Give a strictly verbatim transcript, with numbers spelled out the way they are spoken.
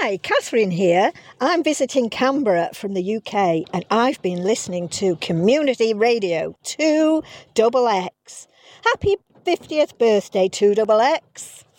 Hi, Catherine here. I'm visiting Canberra from the U K and I've been listening to Community Radio two X X. Happy fiftieth birthday two X X.